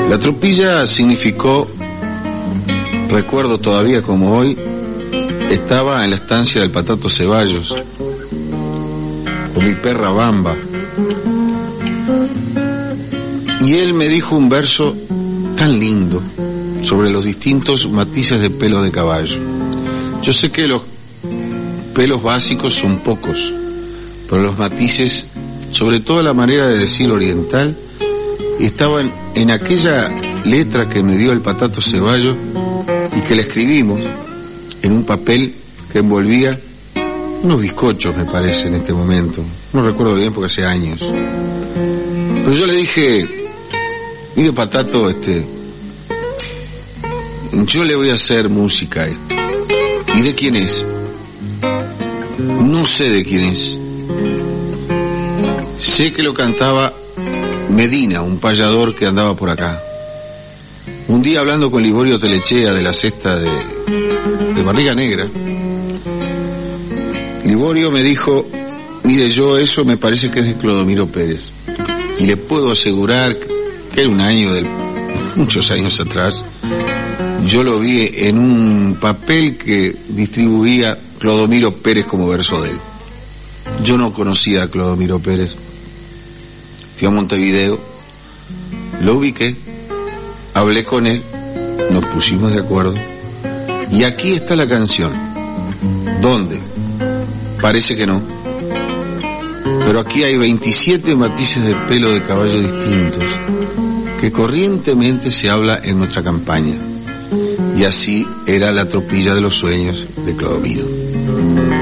La tropilla significó, recuerdo todavía como hoy, estaba en la estancia del Patato Ceballos con mi perra Bamba, y él me dijo un verso tan lindo sobre los distintos matices de pelo de caballo. Yo sé que los pelos básicos son pocos, pero los matices, sobre todo la manera de decir oriental, estaban en aquella letra que me dio el Patato Ceballos y que le escribimos en un papel que envolvía unos bizcochos, me parece, en este momento. No recuerdo bien porque hace años. Pero yo le dije, mire Patato, yo le voy a hacer música a esto. ¿Y de quién es? No sé de quién es. Sé que lo cantaba Medina, un payador que andaba por acá. Un día hablando con Liborio Telechea de la cesta de Barriga Negra, Liborio me dijo, mire, yo eso me parece que es de Clodomiro Pérez. Y le puedo asegurar que era un año muchos años atrás, yo lo vi en un papel que distribuía Clodomiro Pérez como verso de él. Yo no conocía a Clodomiro Pérez. Fui a Montevideo, lo ubiqué, hablé con él, nos pusimos de acuerdo, y aquí está la canción. ¿Dónde? Parece que no. Pero aquí hay 27 matices de pelo de caballo distintos, que corrientemente se habla en nuestra campaña. Y así era la tropilla de los sueños de Clodomiro.